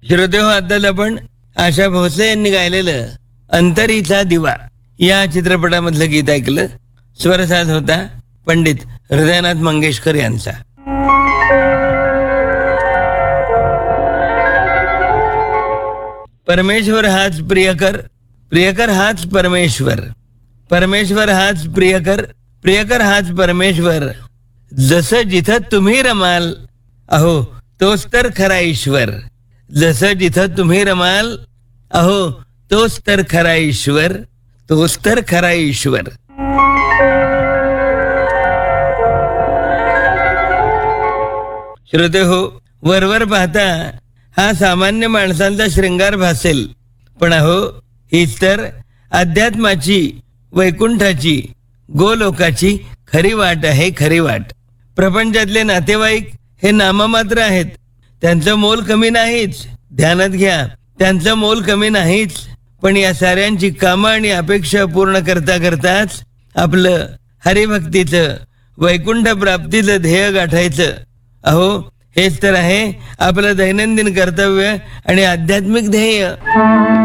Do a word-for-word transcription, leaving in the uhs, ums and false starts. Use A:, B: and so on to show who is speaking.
A: श्रोतेहो, आताच आपण आशा भोसले यांनी गायलेलं अंतरीचा दिवा या चित्रपटामधलं गीत ऐकलं. स्वरसाज होता पंडित हृदयनाथ मंगेशकर यांचा. परमेश्वर हाच प्रियकर, प्रियकर हाच परमेश्वर, परमेश्वर हाच प्रियकर, प्रियकर हाच परमेश्वर. जसं जिथं तुम्ही रमाल अहो तोच तर खरा ईश्वर. जसं जिथं तुम्ही रमाल अहो तोच तर खरा ईश्वर, तोच तर खरा ईश्वर. श्रोते हो, वरवर पाहता हा सामान्य माणसांचा श्रृंगार भासेल, पण अहो हीच तर अध्यात्माची, वैकुंठाची, गोलोकाची खरी वाट आहे, खरी वाट. प्रपंचातले नातेवाईक हे नाममात्र आहेत, त्यांचं मोल कमी नाहीच. ध्यानात घ्या, त्यांचं मोल कमी नाहीच. पण या साऱ्यांची कामं आणि अपेक्षा पूर्ण करता करताच आपलं हरिभक्तीचं, वैकुंठ प्राप्तीचं ध्येय गाठायचं. अहो हेच तर आहे आपलं दैनंदिन कर्तव्य आणि आध्यात्मिक ध्येय.